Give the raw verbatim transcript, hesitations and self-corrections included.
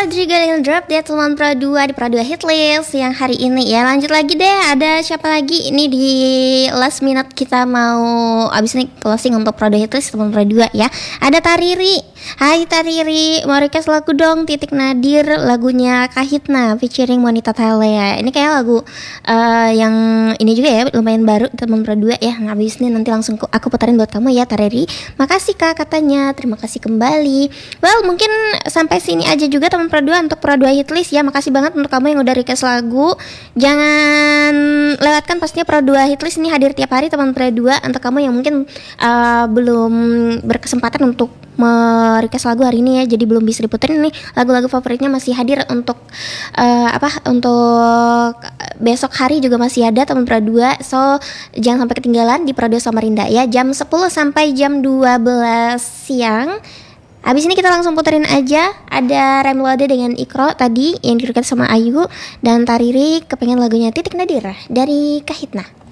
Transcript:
juga dengan drop dia teman Pro dua di Pro dua Hitlist yang hari ini ya. Lanjut lagi deh, ada siapa lagi ini di last minute kita mau abis ini closing untuk Pro dua Hitlist teman Pro dua ya. Ada Tariri. Hai Tariri, mau request lagu dong, Titik Nadir, lagunya Kahitna featuring Monita Thalea. Ini kayak lagu uh, yang ini juga ya, lumayan baru teman Pro dua ya. Nah, abis ini nanti langsung aku putarin buat kamu ya Tariri. Makasih Kak katanya, terima kasih kembali. Well, mungkin sampai sini aja juga teman Pro dua untuk Pro dua Hitlist ya. Makasih banget untuk kamu yang udah request lagu. Jangan lewatkan pastinya Pro dua Hitlist ini hadir tiap hari teman Pro dua. Untuk kamu yang mungkin uh, belum berkesempatan untuk merequest lagu hari ini ya, jadi belum bisa diputerin nih, lagu-lagu favoritnya masih hadir untuk uh, apa untuk besok hari juga masih ada teman Pro dua. So jangan sampai ketinggalan di Pro dua Samarinda ya, jam sepuluh sampai jam dua belas siang. Habis ini kita langsung puterin aja. Ada Remlode dengan Ikro tadi yang direkod sama Ayu, dan Tariri kepengen lagunya Titik Nadir dari Kahitna.